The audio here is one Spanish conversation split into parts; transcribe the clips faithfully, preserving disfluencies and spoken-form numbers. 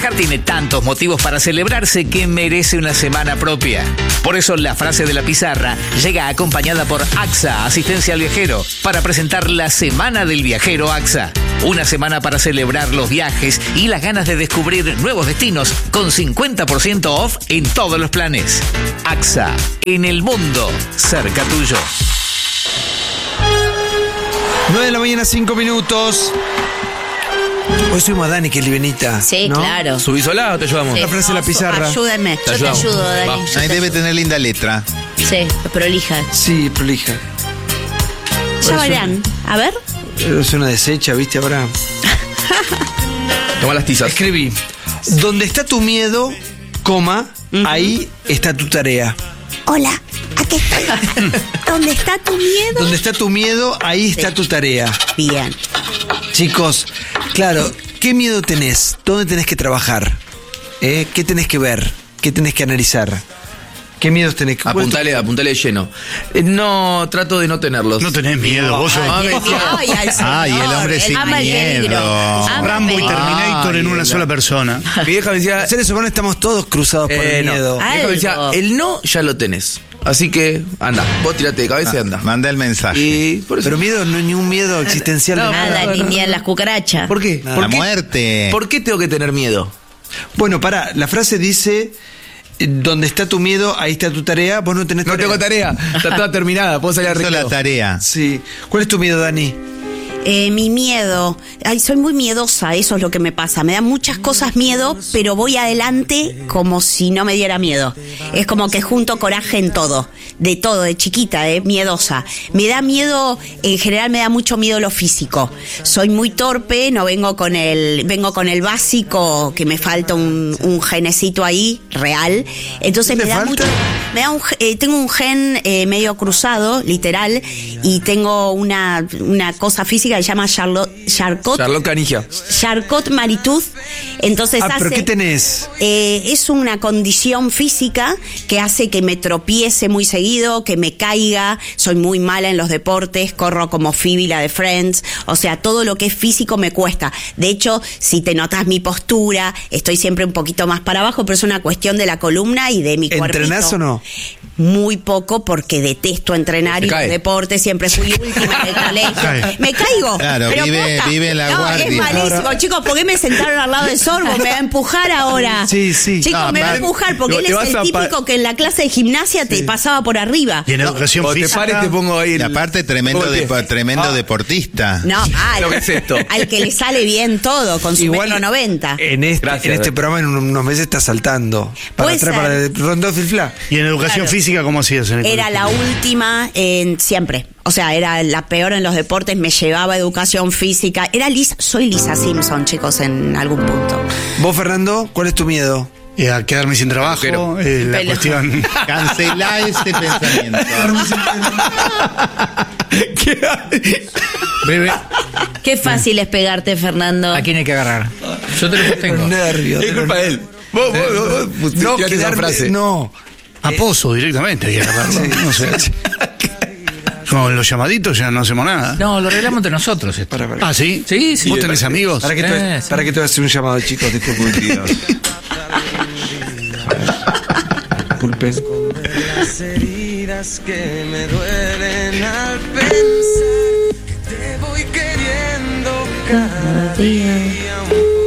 Viajar tiene tantos motivos para celebrarse que merece una semana propia. Por eso la frase de la pizarra llega acompañada por A X A, Asistencia al Viajero, para presentar la Semana del Viajero A X A. Una semana para celebrar los viajes y las ganas de descubrir nuevos destinos con cincuenta por ciento off en todos los planes. A X A, en el mundo, cerca tuyo. nueve de la mañana, cinco minutos. Hoy subimos a Dani, que es libenita. Sí, ¿no? claro. ¿Subís sola o te ayudamos? Sí. La frase de la pizarra. Ayúdame, Te yo te ayudamos. ayudo, Dani. Va. Yo Ahí te debe ayudo. tener linda letra. Sí, prolija. Sí, prolija. Ya verán. A ver. Es una deshecha, ¿viste? Ahora. Toma las tizas. Escribí. Donde está tu miedo, coma, uh-huh. Ahí está tu tarea. Hola, aquí estoy. ¿Dónde está tu miedo? Donde está tu miedo, ahí está Sí. tu tarea. Bien. Chicos, claro, ¿qué miedo tenés? ¿Dónde tenés que trabajar? ¿Eh? ¿Qué tenés que ver? ¿Qué tenés que analizar? ¿Qué miedos tenés que... Apuntale, apuntale lleno. Eh, no, trato de no tenerlos. No tenés miedo, vos sos Ah, Ay, me- ay, al señor, Ay, el hombre él sin ama el miedo. peligro. Ama Rambo el y peligro. Terminator Ay, en una la- sola persona. Mi vieja me decía... Los seres humanos estamos todos cruzados por eh, el no. miedo. Ah, Mi vieja me decía, Algo. el no ya lo tenés. Así que, anda, vos tirate de cabeza y anda. Manda el mensaje. Y por eso... Pero miedo, no hay ningún miedo existencial. No, de nada. Nada, ni ni a las cucarachas. ¿Por qué? Nada. ¿Por La qué? muerte. ¿Por qué tengo que tener miedo? Bueno, pará, la frase dice... eh, Donde está tu miedo, ahí está tu tarea. Vos no tenés No tarea. tengo tarea, está toda terminada, puedo salir a Hizo la recreo. tarea. Sí. ¿Cuál es tu miedo, Dani? Eh, mi miedo. Ay, soy muy miedosa, eso es lo que me pasa. Me dan muchas cosas miedo, pero voy adelante como si no me diera miedo. Es como que junto coraje en todo. De todo, de chiquita, eh, miedosa. Me da miedo, en general me da mucho miedo lo físico. Soy muy torpe, no vengo con el, vengo con el básico, que me falta un, un genecito ahí, real. Entonces ¿Te me da falta? mucho. Me da un, ge- eh, tengo un gen eh, medio cruzado, literal, y tengo una, una cosa física que se llama Charlotte, Charcot, Charlotte Canigia. Charcot Marituz. Entonces Ah, ¿pero hace, qué tenés? eh, es una condición física que hace que me tropiece muy seguido, que me caiga. Soy muy mala en los deportes, corro como Phoebe, la de Friends. O sea, todo lo que es físico me cuesta. De hecho, si te notas mi postura, estoy siempre un poquito más para abajo, pero es una cuestión de la columna y de mi cuerpo. ¿Entrenás o no? Muy poco, porque detesto entrenar Se y los cae. deportes, siempre fui última en el colegio. Cae. Me caigo. Claro, pero vive- posta. vive en la no, guardia. es malísimo, Ahora- chicos. ¿Por qué me sentaron al lado de Sorbo? Me va a empujar ahora. Sí, sí. Chicos, No, me va a aparte- empujar porque no, él te es vas el a pa- típico que en la clase de gimnasia te pasaba por arriba. Y en educación Cuando te física. pares te pongo ahí Y el... aparte, tremendo, ¿Cómo te- depo- tremendo Ah. deportista. No, mal. Lo que es esto. Al que le sale bien todo, con su metro noventa. En este, Gracias, en este Beto. programa en unos meses está saltando. Para Puede atrás, ser. para el rondó filfla. Y en educación Claro. física, ¿cómo hacías en el Era la colegio? última en siempre. O sea, era la peor en los deportes, me llevaba educación física. Era Lisa, soy Lisa Simpson, chicos, en algún punto. Vos, Fernando, ¿cuál es tu miedo? Eh, a quedarme sin trabajo, Pero- eh, la Pelo. cuestión... Cancelá ese pensamiento. Bebe, Qué fácil es pegarte, Fernando. ¿A quién hay que agarrar? Yo te lo sostengo. Los nervios. Es culpa de él. Vos, vos, vos, vos, No, tirate esa quedarme- frase. no. a pozo directamente hay que agarrarlo. No sé. Con los llamaditos ya no hacemos nada. No, lo arreglamos entre nosotros esto. Para, para. Ah, ¿sí? Sí, sí. ¿Vos tenés amigos? Para que te, Eh, sí. para que te voy a hacer un llamado, chicos, disculpen. Disculpen. Las heridas que me duelen al pensar que te voy queriendo cada día.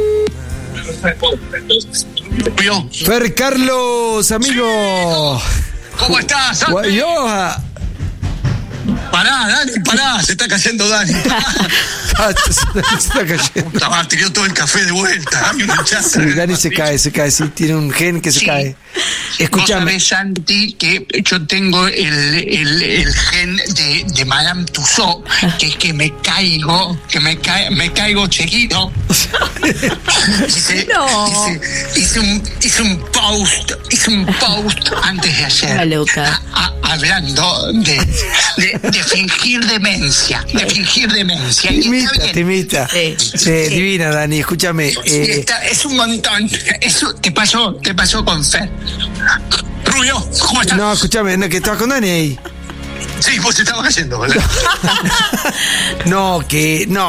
Fer Carlos, amigo. ¿Cómo estás? Santi? Guayoa. Pará, Dani, pará, se está cayendo Dani. Ah, se está cayendo. Puta madre, tiró todo el café de vuelta. Dame una chance. Sí, Dani se cae, se cae, sí, tiene un gen que se Sí. cae. Vos Escúchame. sabés, Santi, que yo tengo el, el, el gen de, de Madame Tussauds, que es que me caigo, que me, ca, me caigo chiquito. Hice, No. hice, hice, un, hice un post, hice un post antes de ayer. Ah, loca. a- a- hablando de, de, de fingir demencia, de fingir demencia. Te Y está imita, bien. te imita. Sí. Sí, Sí. divina, Dani, escúchame. Sí, eh, está- es un montón. Eso te pasó, te pasó con Fer. Rubio, ¿cómo estás? no, escúchame, no, que estabas con Dani ahí. Sí, vos estabas cayendo, ¿verdad? No, que, no,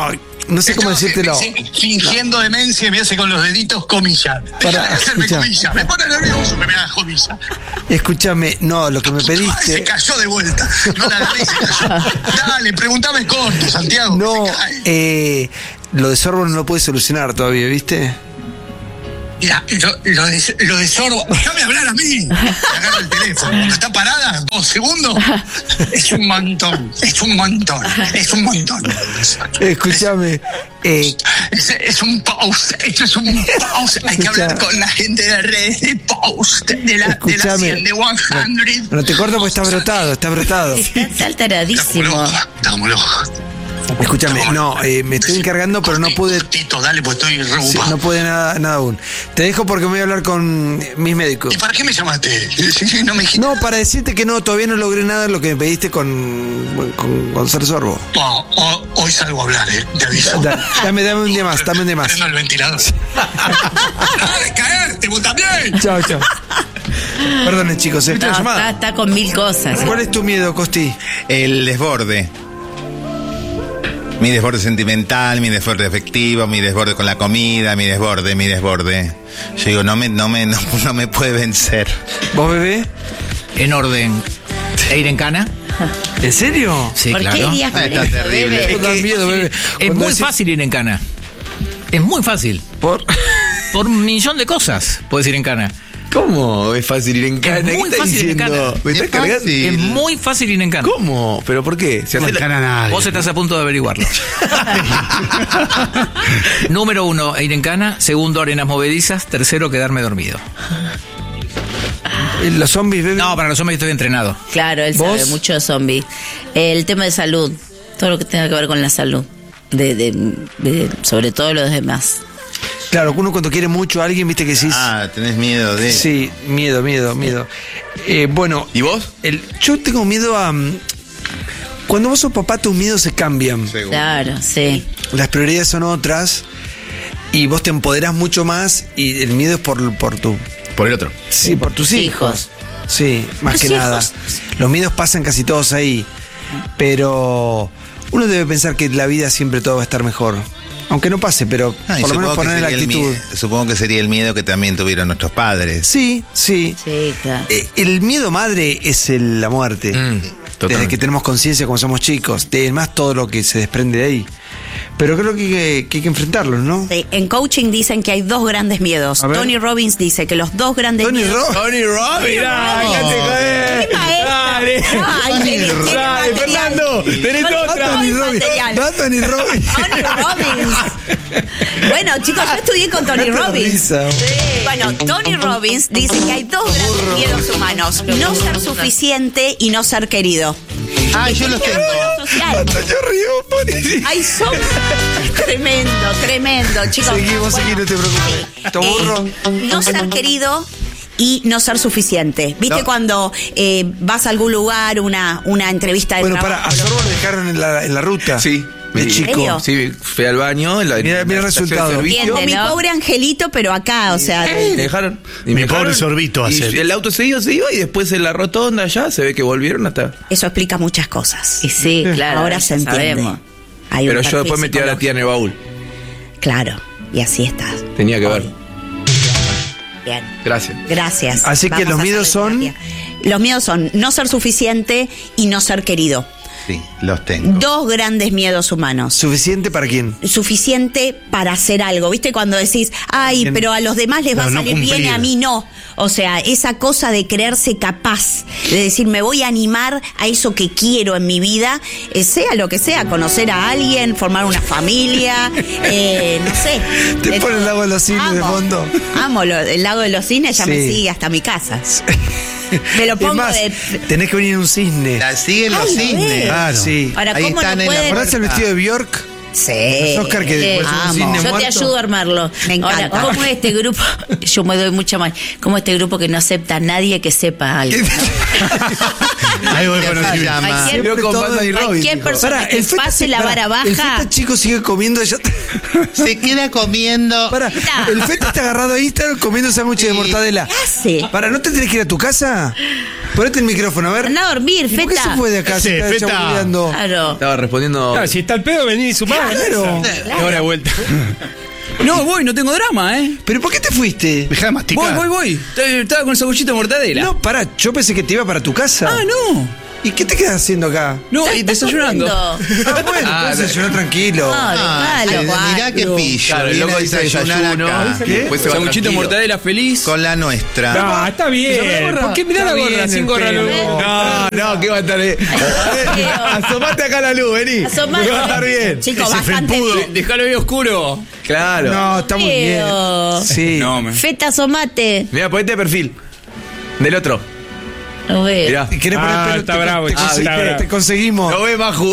no sé cómo decírtelo. Fingiendo demencia me hace con los deditos comillas. Deja Para, de hacerme escucha. comillas. Me pone nervioso que me hagas comillas. Escúchame, no, lo que me Se pediste. cayó de vuelta. No la agarré y se cayó. Dale, pregúntame corto, Santiago. No, Se cae. eh, lo de Sorbo no lo puede solucionar todavía, ¿viste? Mira, lo, lo de, lo de Sorbo, déjame hablar a mí. Me agarra el teléfono. Cuando está parada, dos segundos, es un montón, es un montón, es un montón. Escúchame, eh, Es, es un post, esto es un post. Hay que hablar con la gente de redes de post, de la, de la escúchame. cien, de cien. No te corto porque está brotado, está brotado. Está Estamos alteradísimo. locos, estamos locos. Escúchame, no, eh, me estoy encargando, pero no pude. Tito, dale, pues estoy Sí, reocupado. no pude nada, nada aún. Te dejo porque me voy a hablar con mis médicos. ¿Y para qué me llamaste? Sí, sí, no me dijiste. No, para decirte que no, todavía no logré nada de lo que me pediste con, con, con Ser Sorbo. No, o- hoy salgo a hablar, eh, te aviso. Da- dame, dame un día más, dame un día más. Prendo el ventilador. ¡Deja de caerte, vos también! Chao, chao. Perdone, chicos. ¿eh? No, está, está con mil cosas. ¿Cuál es tu miedo, Costi? El desborde. Mi desborde sentimental, mi desborde afectivo, mi desborde con la comida, mi desborde, mi desborde. Yo digo, no me, no me, no, no me puede vencer. ¿Vos, bebé? En orden. ¿E ir en cana? ¿En serio? Sí, ¿Por claro. qué irías Ah, por está eso, terrible. bebé? Es que miedo, bebé. Es Cuando muy decís- fácil ir en cana. Es muy fácil. ¿Por? Por un millón de cosas puedes ir en cana. ¿Cómo es fácil ir en cana? Es muy ¿Qué estás fácil ir en diciendo? cana. ¿Me estás Es cargando? fácil. Es muy fácil ir en cana. ¿Cómo? ¿Pero por qué? Se No hace la- encana a nadie. Vos estás a punto de averiguarlo. Número uno, ir en cana. Segundo, arenas movedizas. Tercero, quedarme dormido. Eh, ¿Los zombies, bebé? No, para los hombres estoy entrenado. Claro, él ¿Vos? sabe mucho de zombies. El tema de salud, todo lo que tenga que ver con la salud, de, de, de- sobre todo los demás. Claro, uno cuando quiere mucho a alguien, viste que sí. Ah, tenés miedo de... Sí, miedo, miedo, miedo. Eh, bueno. ¿Y vos? El, yo tengo miedo a... mm, Cuando vos sos papá, tus miedos se cambian. Seguro. Claro, sí. Las prioridades son otras y vos te empoderás mucho más y el miedo es por, por tu... Por el otro. Sí, por tus hijos. hijos. Sí, más Los que nada. hijos. Los miedos pasan casi todos ahí. Pero uno debe pensar que en la vida siempre todo va a estar mejor. Aunque no pase, pero Ah, y por lo menos supongo que poner la sería el actitud. mie- supongo que sería el miedo que también tuvieron nuestros padres. Sí, sí. Sí, claro. Eh, el miedo madre es el- la muerte. Mm, Desde totalmente. que tenemos conciencia cuando somos chicos. Además, todo lo que se desprende de ahí. Pero creo que, hay que- que hay que enfrentarlos, ¿no? Sí, en coaching dicen que hay dos grandes miedos. A ver. Tony Robbins dice que los dos grandes Tony miedos. Robbins. Tony Robbins. Mirá, déjate joder. ¡Qué maestro! Dale. Ay, Tony tiene- Robbins. tiene Dale, material. Fernando, tenés Tony otra. Robbins Tony Robbins. material. Va Tony Robbins. Tony Robbins. Bueno, chicos, yo estudié con Tony Date Robbins. risa. Bueno, Tony Robbins dice que hay dos grandes miedos humanos: no ser suficiente y no ser querido. Ah, yo los tengo. Social. Yo río, Pony. Ay, son tremendo, tremendo, chicos. Seguimos, Bueno, seguimos, no te preocupes. Tu burro. eh, no ser querido y no ser suficiente. ¿Viste No. cuando eh, vas a algún lugar, una, una entrevista de Bueno, trabajo? para, a Sorbo lo dejaron en la, en la ruta. Sí. De Sí. chico. ¿En serio? Sí, fui al baño. en La, Mira, mira el la estación de resultado. servicio. Como mi Entiende, ¿no? pobre angelito, pero acá, o sea. Me dejaron. y Mi me dejaron, pobre sorbito y hace. el auto se iba, se iba y después en la rotonda ya se ve que volvieron hasta. Eso explica muchas cosas. Y sí, claro. Ahora ya se entiende. sabemos. Hay un Pero yo perfil después metí a la tía en el baúl. psicológico. Claro, y así estás. Tenía que ver. Bien. Gracias. Gracias. Así que Vamos los a miedos hacer son- terapia. Los miedos son no ser suficiente y no ser querido. Sí, los tengo. Dos grandes miedos humanos. ¿Suficiente para quién? Suficiente para hacer algo. ¿Viste? Cuando decís, ay, Bien. pero a los demás les va No, a no salir bien y cumplir. a mí no. O sea, esa cosa de creerse capaz, de decir, me voy a animar a eso que quiero en mi vida, eh, sea lo que sea, conocer a alguien, formar una familia, eh, no sé. Te De pone el todo. lago de los cisnes de Amo, fondo. Amo lo- el lago de los cisnes, ya me Sí. sigue hasta mi casa. Me lo Es pongo más, de... tenés que venir en un cisne. La siguen los Ay, cisnes. ve. Claro. Sí. Ahora, Ahí ¿cómo están no en la pueden...? ¿Acordás el vestido de Bjork? Sí. Los Oscar que Eh, después un amo. cisne Yo te muerto. ayudo a armarlo. Me encanta. Ahora, ¿cómo es este grupo? Yo me doy mucha mal. ¿Cómo este grupo que no acepta a nadie que sepa algo? Ahí voy con Se el llama. Cualquier, Siempre con todo- Batman y Robin, cualquier dijo. persona Pará, que el feta pase se- la pará, vara El baja. feta chico sigue comiendo. Ya, Se queda comiendo. pará, Feta. el feta está agarrado ahí, está comiendo sándwiches de mortadela. ¿Qué hace? Para, ¿no te tenés que ir a tu casa? Ponete el micrófono, a ver. Anda a dormir, ¿Y ¿Por qué feta. se fue de acá? Sí, Se está feta. chamuleando. Claro. Estaba respondiendo. Claro, si está el pedo, vení y sumá. Claro. Ahora de vuelta. No, voy, no tengo drama, ¿eh? ¿Pero por qué te fuiste? Deja de masticar. Voy, voy, voy. Estaba con el sanguchito de mortadela. No, pará, yo pensé que te iba para tu casa. Ah, no. ¿Y qué te quedas haciendo acá? No, y Está desayunando. comiendo. Ah, bueno, Ah, entonces desayuná tranquilo. Ah, dejalo, sí, mirá qué Guacho. pillo. Claro, el Viene loco a dice desayunar desayuno. acá. ¿Qué? Después se va Sanguchito de tranquilo. mortadela feliz. Con la nuestra. No, está bien. ¿Por qué mirá la Está gorra bien sin el gorra? pelo. luego? No, no, ¿qué va a estar ahí? Asomate acá a la luz, vení. Asomate. Va a estar bien. Chicos, Ese bastante felpudo. bien. Déjalo bien oscuro. Claro. No, está muy bien. Feo. Sí. No, me. Feta, somate. Mira, ponete de perfil. Del otro. Lo veo. Mirá. ¿Querés poner Ah, pelo? está Te- bravo, te, está conse- bravo. te conseguimos. Lo ve, Maju.